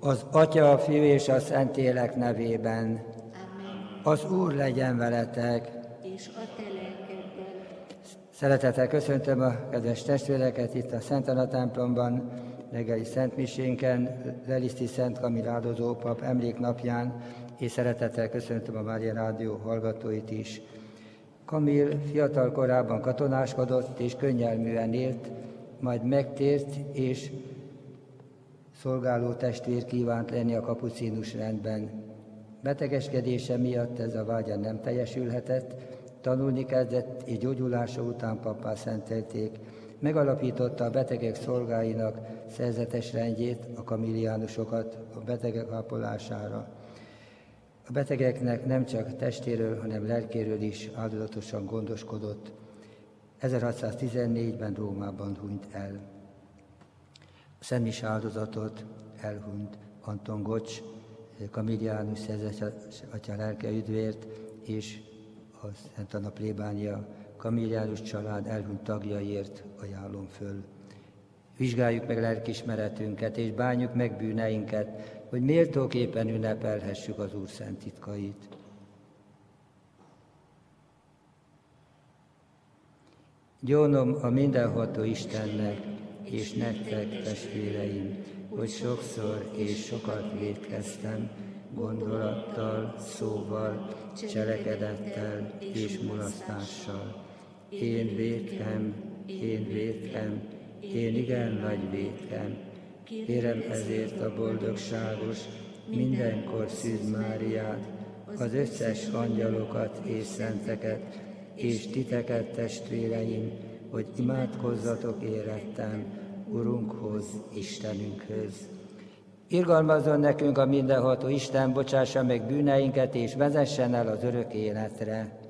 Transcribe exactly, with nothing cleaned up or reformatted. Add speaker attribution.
Speaker 1: Az Atya, a Fiú és a Szentlélek nevében.
Speaker 2: Amen.
Speaker 1: Az Úr legyen veletek.
Speaker 2: És a te lelkeddel.
Speaker 1: Szeretettel köszöntöm a kedves testvéreket itt a Szent Anna templomban, reggeli szentmisénken, Leliszti Szent Kamil áldozó pap emléknapján, és szeretettel köszöntöm a Mária Rádió hallgatóit is. Kamil fiatal korában katonáskodott és könnyelműen élt, majd megtért és szolgáló testvér kívánt lenni a kapucinus rendben. Betegeskedése miatt ez a vágya nem teljesülhetett, tanulni kezdett, és gyógyulása után pappá szentelték. Megalapította a betegek szolgáinak szerzetes rendjét, a kamiliánusokat a betegek ápolására. A betegeknek nem csak testéről, hanem lelkéről is áldozatosan gondoskodott. ezerhatszáztizennégyben Rómában hunyt el. A szentmis áldozatot elhunyt Anton Gocs, kamiliánus szerzetes atya lelke üdvért, és a Szent Anna plébánia kamiliánus család elhunyt tagjaiért ajánlom föl. Vizsgáljuk meg lelkiismeretünket, és bánjuk meg bűneinket, hogy méltóképpen ünnepelhessük az Úr szent titkait. Gyónom a mindenható Istennek, és nektek, testvéreim, hogy sokszor és sokat vétkeztem, gondolattal, szóval, cselekedettel és mulasztással. Én vétkem, én vétkem, én igen nagy vétkem. Kérem ezért a boldogságos, mindenkor Szűz Máriát, az összes angyalokat és szenteket, és titeket, testvéreim, hogy imádkozzatok érettem Urunkhoz, Istenünkhöz. Irgalmazzon nekünk a mindenható Isten, bocsássa meg bűneinket, és vezessen el az örök életre.